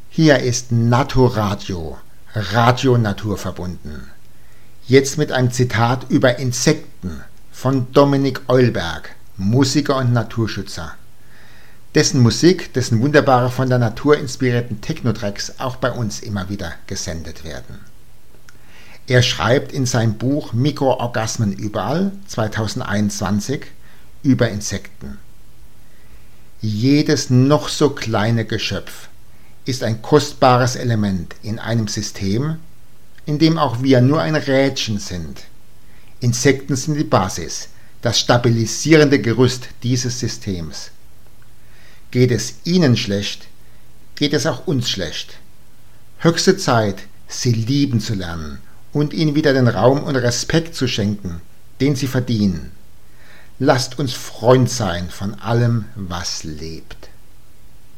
Hier ist Naturadio, Radio naturverbunden. Jetzt mit einem Zitat über Insekten von Dominik Eulberg, Musiker und Naturschützer. Dessen Musik, dessen wunderbare von der Natur inspirierten Techno-Tracks auch bei uns immer wieder gesendet werden. Er schreibt in seinem Buch Mikroorgasmen überall 2021 über Insekten. Jedes noch so kleine Geschöpf ist ein kostbares Element in einem System, in dem auch wir nur ein Rädchen sind. Insekten sind die Basis, das stabilisierende Gerüst dieses Systems. Geht es ihnen schlecht, geht es auch uns schlecht. Höchste Zeit, sie lieben zu lernen und ihnen wieder den Raum und Respekt zu schenken, den sie verdienen. Lasst uns Freund sein von allem, was lebt.